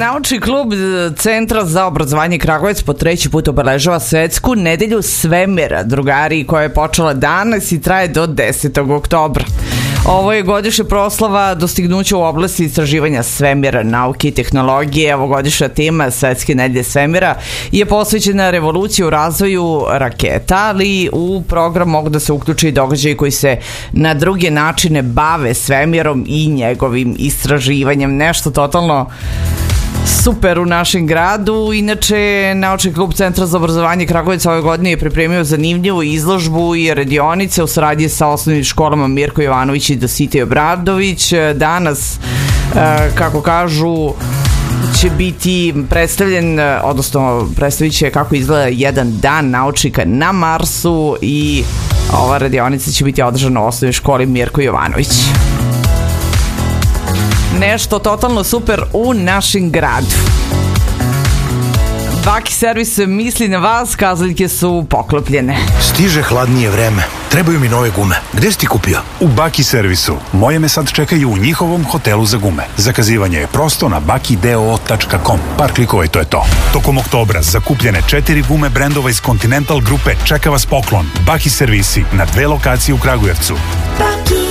Naučni klub Centra za obrazovanje Kragujevac po 3. put obeležava svetsku nedelju svemira, drugari, koja je počela danas i traje do 10. oktobra. Ovo je godišnja proslava dostignuća u oblasti istraživanja svemira, nauke i tehnologije. Ovogodišnja tema Svetske nedelje svemira je posvećena revoluciji u razvoju raketa, ali u program mogu da se uključe i događaji koji se na druge načine bave svemirom i njegovim istraživanjem. Nešto totalno super u našem gradu. Inače, Naučni klub Centra za obrazovanje Kragujevac ove godine je pripremio zanimljivu izložbu i radionice u saradnji sa osnovnim školama Mirko Jovanović i Dositej Obradović. Danas, kako kažu, će biti predstavljen, odnosno predstavit će kako izgleda jedan dan naučnika na Marsu i ova radionica će biti održana u osnovnoj školi Mirko Jovanović. Nešto totalno super u našem gradu. Baki servis misli na vas, kazaljke su poklopljene. Stiže hladnije vreme, trebaju mi nove gume. Gde si ti kupio? U Baki servisu. Moje me sad čekaju u njihovom hotelu za gume. Zakazivanje je prosto na bakideo.com. Par klikova i to je to. Tokom oktobra zakupljene 4 gume brendova iz Continental grupe čeka vas poklon. Baki servisi na 2 lokacije u Kragujevcu. Baki.